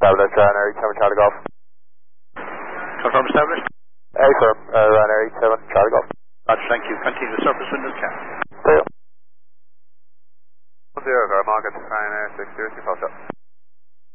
Established, Ryanair 87 Charlie Golf. Confirm established. Affirm, Ryanair 87 Charlie Golf. Roger, thank you. Continue the surface windows cap. See you. 0 Market, Ryanair 602 False Shot.